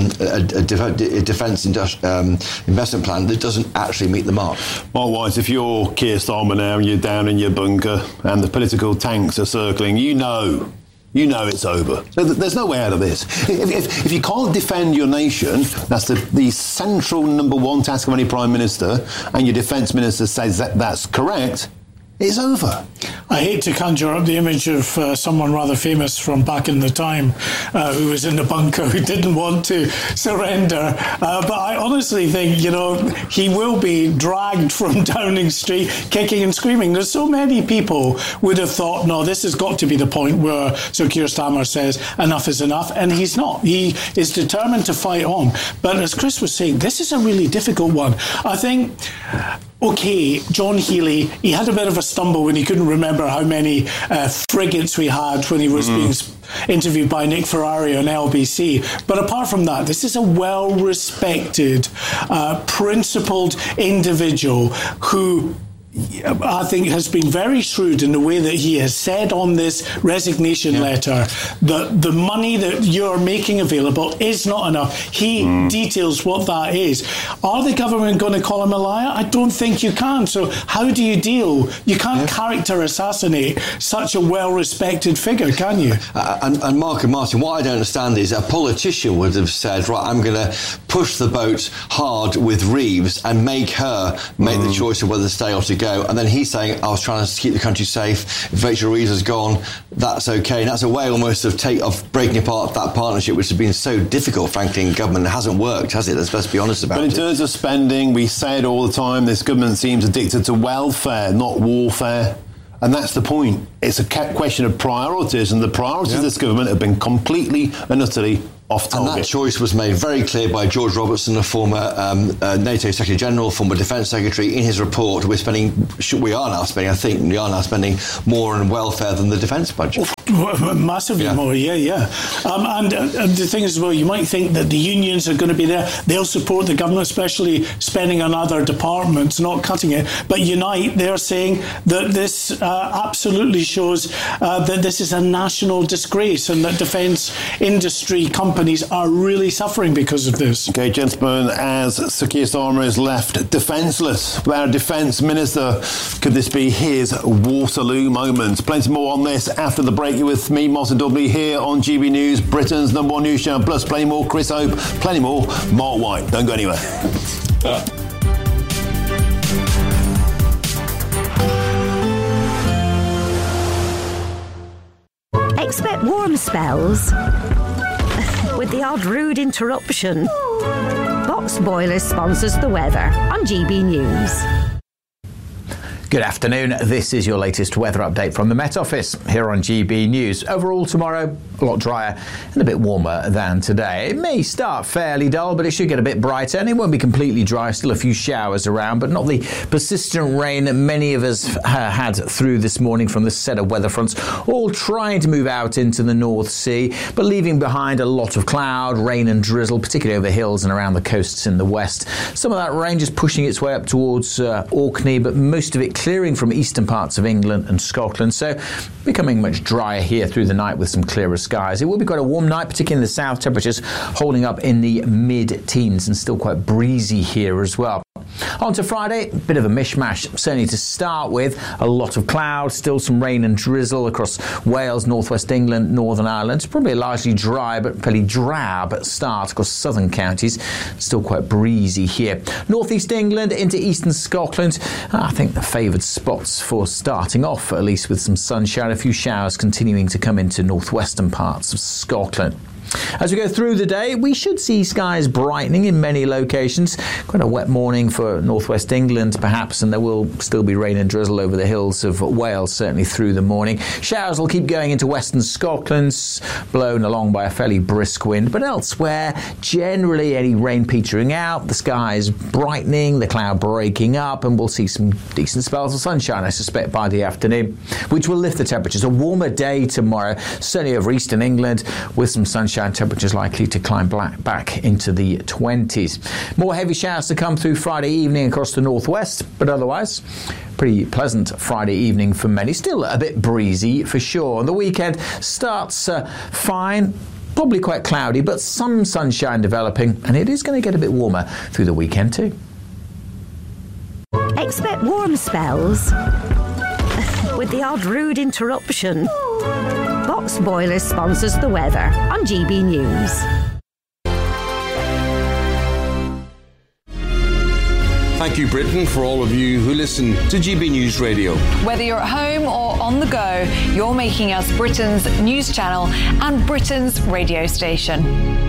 a defence investment plan that doesn't actually meet the mark? Mark White, if you're Keir Starmer now and you're down in your bunker and the political tanks are circling, you know it's over. There's no way out of this. If you can't defend your nation, that's the central number one task of any Prime Minister, and your Defence Minister says that's correct, it's over. I hate to conjure up the image of someone rather famous from back in the time who was in the bunker who didn't want to surrender. But I honestly think, he will be dragged from Downing Street kicking and screaming. There's so many people would have thought, no, this has got to be the point where Sir Keir Starmer says enough is enough. And he's not. He is determined to fight on. But as Chris was saying, this is a really difficult one. I think... OK, John Healey, he had a bit of a stumble when he couldn't remember how many frigates we had when he was being interviewed by Nick Ferrari on LBC. But apart from that, this is a well-respected, principled individual who I think, has been very shrewd in the way that he has said on this resignation letter that the money that you're making available is not enough. He details what that is. Are the government going to call him a liar? I don't think you can. So how do you deal? You can't character assassinate such a well-respected figure, can you? And Mark and Martin, what I don't understand is a politician would have said, right, I'm going to push the boat hard with Reeves and make her make the choice of whether to stay or to go. And then he's saying, I was trying to keep the country safe. If Rachel Reeves has gone, that's okay. And that's a way almost of breaking apart that partnership, which has been so difficult, frankly, in government. It hasn't worked, has it? Let's be honest about it. But in terms of spending, we say it all the time, this government seems addicted to welfare, not warfare. And that's the point. It's a question of priorities, and the priorities of this government have been completely and utterly off target. And that choice was made very clear by George Robertson, the former NATO Secretary General, former Defence Secretary, in his report. We are now spending more on welfare than the defence budget. Massively more, and the thing is, well, you might think that the unions are going to be there. They'll support the government, especially spending on other departments, not cutting it. But Unite, they're saying that this absolutely shows that this is a national disgrace and that defence industry companies are really suffering because of this. Okay, gentlemen, as Sir Keir Starmer is left defenceless without a defence minister, could this be his Waterloo moment? Plenty more on this after the break. You're with me, Martin Dudley, here on GB News, Britain's #1 news channel, plus plenty more Chris Hope, plenty more Mark White. Don't go anywhere. Expect warm spells with the odd rude interruption. Box Boilers sponsors the weather on GB News. Good afternoon. This is your latest weather update from the Met Office here on GB News. Overall tomorrow, a lot drier and a bit warmer than today. It may start fairly dull, but it should get a bit brighter, and it won't be completely dry. Still a few showers around, but not the persistent rain that many of us had through this morning from this set of weather fronts, all trying to move out into the North Sea, but leaving behind a lot of cloud, rain and drizzle, particularly over hills and around the coasts in the west. Some of that rain just pushing its way up towards Orkney, but most of it clearing from eastern parts of England and Scotland, so becoming much drier here through the night with some clearer skies. It will be quite a warm night, particularly in the south, temperatures holding up in the mid-teens and still quite breezy here as well. On to Friday, a bit of a mishmash, certainly to start with. A lot of clouds, still some rain and drizzle across Wales, northwest England, Northern Ireland. It's probably a largely dry but fairly drab start across southern counties. Still quite breezy here. Northeast England into eastern Scotland. I think the favoured spots for starting off, at least with some sunshine. A few showers continuing to come into northwestern parts of Scotland. As we go through the day, we should see skies brightening in many locations. Quite a wet morning for northwest England, perhaps, and there will still be rain and drizzle over the hills of Wales, certainly through the morning. Showers will keep going into western Scotland, blown along by a fairly brisk wind, but elsewhere, generally any rain petering out, the skies brightening, the cloud breaking up, and we'll see some decent spells of sunshine, I suspect, by the afternoon, which will lift the temperatures. A warmer day tomorrow, certainly over eastern England, with some sunshine. Temperatures likely to climb back into the 20s. More heavy showers to come through Friday evening across the northwest, but otherwise pretty pleasant Friday evening for many. Still a bit breezy for sure. The weekend starts fine. Probably quite cloudy, but some sunshine developing, and it is going to get a bit warmer through the weekend too. Expect warm spells with the odd rude interruption. Box Boilers sponsors the weather on GB News. Thank you, Britain, for all of you who listen to GB News Radio. Whether you're at home or on the go, you're making us Britain's news channel and Britain's radio station.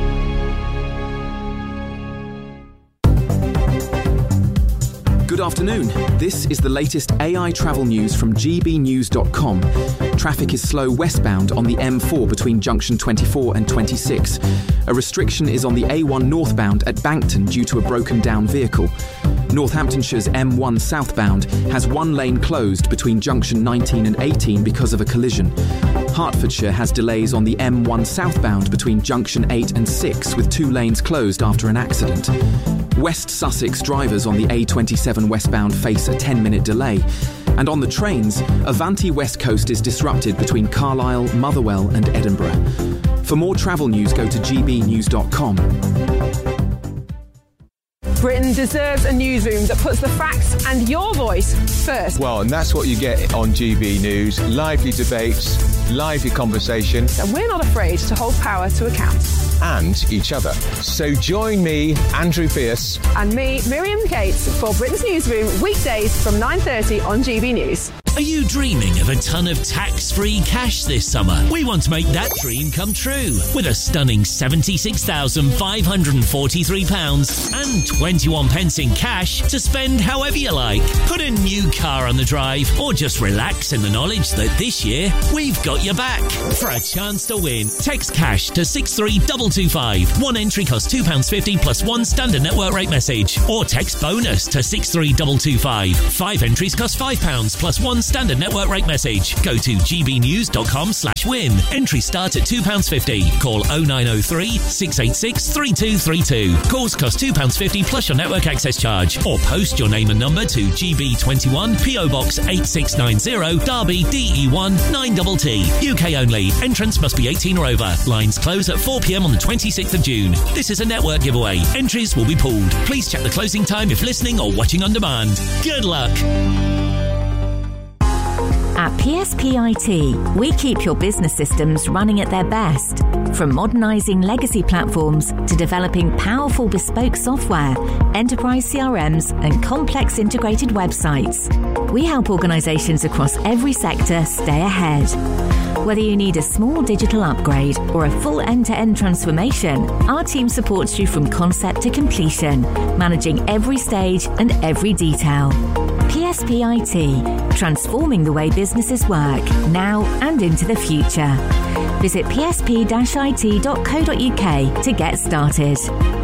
Good afternoon. This is the latest AI travel news from gbnews.com. Traffic is slow westbound on the M4 between junction 24 and 26. A restriction is on the A1 northbound at Bankton due to a broken down vehicle. Northamptonshire's M1 southbound has one lane closed between junction 19 and 18 because of a collision. Hertfordshire has delays on the M1 southbound between junction 8 and 6 with two lanes closed after an accident. West Sussex drivers on the A27 westbound face a 10-minute delay. And on the trains, Avanti West Coast is disrupted between Carlisle, Motherwell and Edinburgh. For more travel news, go to gbnews.com. Britain deserves a newsroom that puts the facts and your voice first. Well, and that's what you get on GB News. Lively debates, lively conversation. And we're not afraid to hold power to account. And each other. So join me, Andrew Pierce. And me, Miriam Cates, for Britain's Newsroom, weekdays from 9:30 on GB News. Are you dreaming of a ton of tax-free cash this summer? We want to make that dream come true with a stunning £76,543 and 21 pence in cash to spend however you like. Put a new car on the drive or just relax in the knowledge that this year we've got your back. For a chance to win, text cash to 63225. One entry costs £2.50 plus one standard network rate message. Or text bonus to 63225. 5 entries cost £5 plus one standard network rate message. Go to gbnews.com/win. Entries start at £2.50. Call 0903 686 3232. Calls cost £2.50 plus your network access charge. Or post your name and number to GB21 PO Box 8690 Derby DE1 9TT. UK only. Entrance must be 18 or over. Lines close at 4 p.m. on the 26th of June. This is a network giveaway. Entries will be pulled. Please check the closing time if listening or watching on demand. Good luck. At PSPIT, we keep your business systems running at their best. From modernising legacy platforms to developing powerful bespoke software, enterprise CRMs and complex integrated websites, we help organisations across every sector stay ahead. Whether you need a small digital upgrade or a full end-to-end transformation, our team supports you from concept to completion, managing every stage and every detail. PSPIT, transforming the way businesses work, now and into the future. Visit psp-it.co.uk to get started.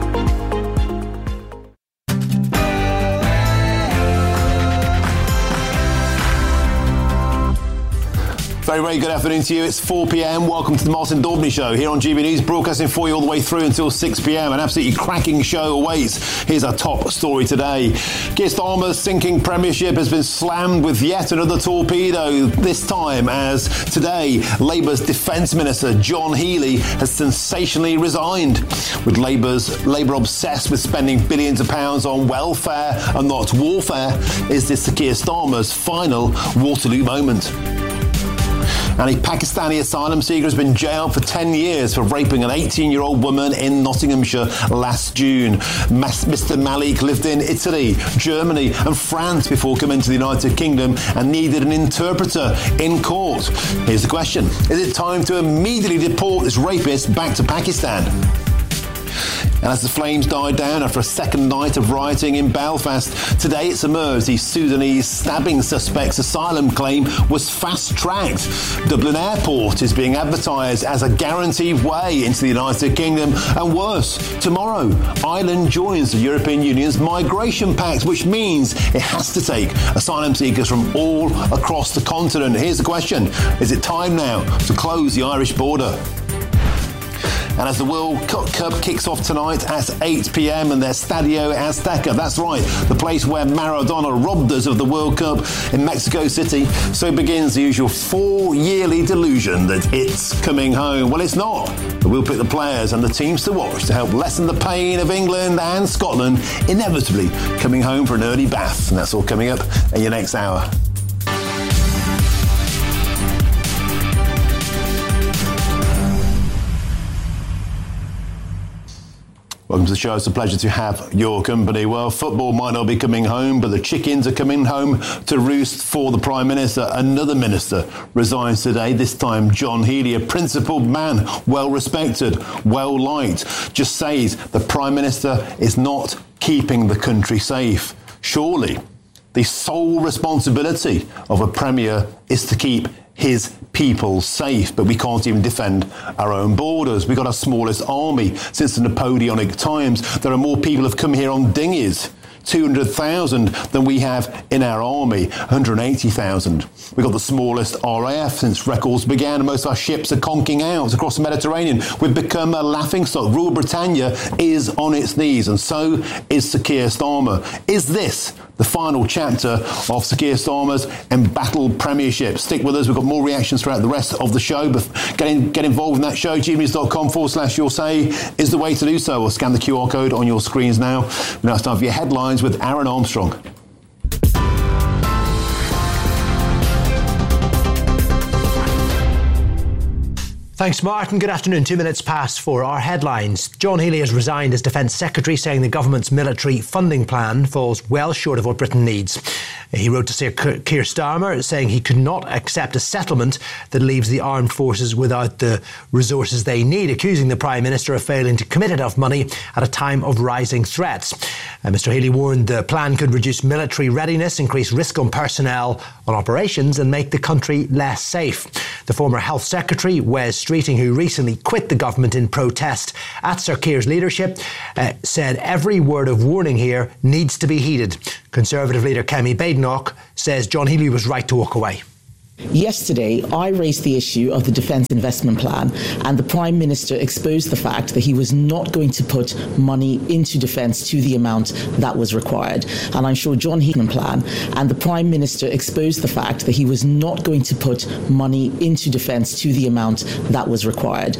Very, very good afternoon to you. It's 4 p.m. Welcome to the Martin Daubney Show here on GB News, broadcasting for you all the way through until 6 p.m. An absolutely cracking show awaits. Here's our top story today. Keir Starmer's sinking premiership has been slammed with yet another torpedo, this time as today Labour's Defence Minister John Healey has sensationally resigned. With Labour obsessed with spending billions of pounds on welfare and not warfare, is this Keir Starmer's final Waterloo moment? And a Pakistani asylum seeker has been jailed for 10 years for raping an 18-year-old woman in Nottinghamshire last June. Mr. Malik lived in Italy, Germany and France before coming to the United Kingdom and needed an interpreter in court. Here's the question. Is it time to immediately deport this rapist back to Pakistan? And as the flames died down after a second night of rioting in Belfast, today it's emerged the Sudanese stabbing suspect's asylum claim was fast-tracked. Dublin Airport is being advertised as a guaranteed way into the United Kingdom. And worse, tomorrow, Ireland joins the European Union's Migration Pact, which means it has to take asylum seekers from all across the continent. Here's the question. Is it time now to close the Irish border? And as the World Cup kicks off tonight at 8 p.m. and their Stadio Azteca, that's right, the place where Maradona robbed us of the World Cup in Mexico City, so begins the usual 4-yearly delusion that it's coming home. Well, it's not, but we'll pick the players and the teams to watch to help lessen the pain of England and Scotland inevitably coming home for an early bath. And that's all coming up in your next hour. Welcome to the show. It's a pleasure to have your company. Well, football might not be coming home, but the chickens are coming home to roost for the Prime Minister. Another minister resigns today, this time John Healey, a principled man, well-respected, well-liked, just says the Prime Minister is not keeping the country safe. Surely, the sole responsibility of a Premier is to keep his people safe, but we can't even defend our own borders. We've got our smallest army since the Napoleonic times. There are more people who have come here on dinghies 200,000 than we have in our army, 180,000. We've got the smallest RAF since records began, and most of our ships are conking out across the Mediterranean. We've become a laughingstock. Rule Britannia is on its knees, and so is Sir Keir Starmer. Is this the final chapter of Sir Keir Starmer's embattled premiership? Stick with us. We've got more reactions throughout the rest of the show, but get involved in that show. gbnews.com/your say is the way to do so, or scan the QR code on your screens now. Now it's time for your headlines with Aaron Armstrong. Thanks, Martin. Good afternoon. 2 minutes past 4. Our headlines. John Healey has resigned as Defence Secretary, saying the government's military funding plan falls well short of what Britain needs. He wrote to Sir Keir Starmer, saying he could not accept a settlement that leaves the armed forces without the resources they need, accusing the Prime Minister of failing to commit enough money at a time of rising threats. Mr Healey warned the plan could reduce military readiness, increase risk on personnel, on operations, and make the country less safe. The former Health Secretary, Wes Streeting, who recently quit the government in protest at Sir Keir's leadership, said every word of warning here needs to be heeded. Conservative leader Kemi Badenoch says John Healey was right to walk away. Yesterday, I raised the issue of the Defence Investment Plan, and the Prime Minister exposed the fact that he was not going to put money into defence to the amount that was required. And I'm sure John Healey plan, and the Prime Minister exposed the fact that he was not going to put money into defence to the amount that was required.